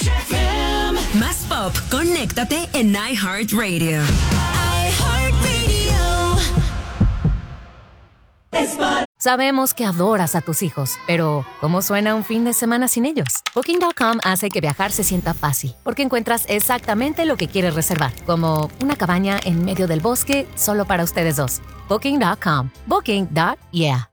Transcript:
Más pop, conéctate en iHeartRadio. Sabemos que adoras a tus hijos, pero ¿cómo suena un fin de semana sin ellos? Booking.com hace que viajar se sienta fácil, porque encuentras exactamente lo que quieres reservar, como una cabaña en medio del bosque solo para ustedes dos. Booking.com. Booking.yeah.